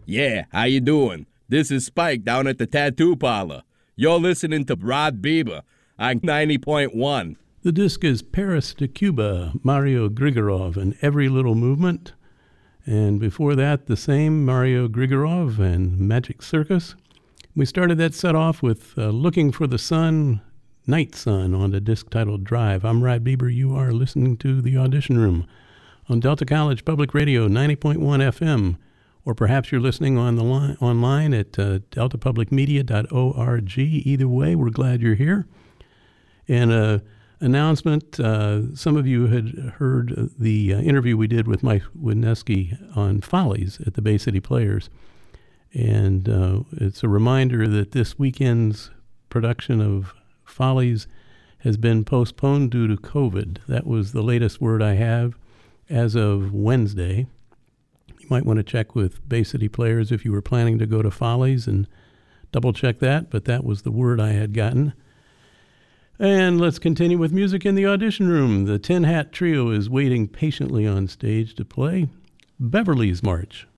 Yeah, how you doing? This is Spike down at the Tattoo Parlor. You're listening to Rod Bieber on 90.1. The disc is Paris to Cuba, Mario Grigorov, and Every Little Movement. And before that, the same Mario Grigorov and Magic Circus. We started that set off with Looking for the Sun, Night Sun on the disc titled Drive. I'm Rod Bieber. You are listening to The Audition Room on Delta College Public Radio 90.1 FM. Or perhaps you're listening on the online at deltapublicmedia.org. Either way, we're glad you're here. And announcement, some of you had heard the interview we did with Mike Wisniewski on Follies at the Bay City Players. And it's a reminder that this weekend's production of Follies has been postponed due to COVID. That was the latest word I have as of Wednesday. You might want to check with Bay City Players if you were planning to go to Follies and double check that, but that was the word I had gotten. And let's continue with music in the audition room. The Tin Hat Trio is waiting patiently on stage to play Beverly's March.